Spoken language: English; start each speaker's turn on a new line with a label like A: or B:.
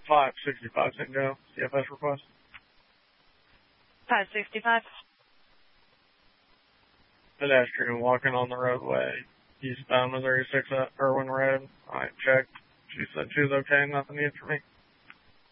A: 565 St. Joe, CFS request.
B: 565.
A: Pedestrian walking on the roadway, eastbound Missouri 6 at Irwin Road. I checked. She said she was okay, nothing needed for me.